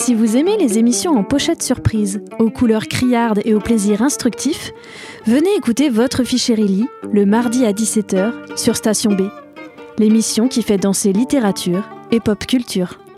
Si vous aimez les émissions en pochette surprise, aux couleurs criardes et au plaisir instructif, venez écouter Votre Fichérélie le mardi à 17h sur Station B. L'émission qui fait danser littérature et pop culture.